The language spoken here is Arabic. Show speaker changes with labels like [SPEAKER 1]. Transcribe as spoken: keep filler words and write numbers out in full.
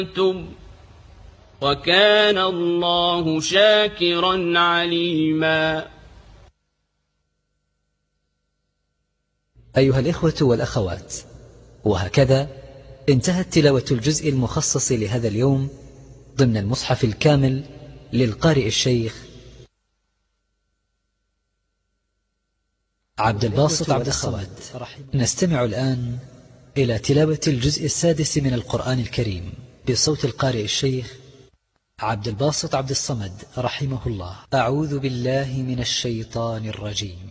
[SPEAKER 1] وكان الله شاكرا عليما.
[SPEAKER 2] أيها الإخوة والأخوات، وهكذا انتهت تلاوة الجزء المخصص لهذا اليوم ضمن المصحف الكامل للقارئ الشيخ عبد الباسط عبد الصمد. نستمع الآن إلى تلاوة الجزء السادس من القرآن الكريم بصوت القارئ الشيخ عبد الباسط عبد الصمد رحمه الله. أعوذ بالله من الشيطان الرجيم.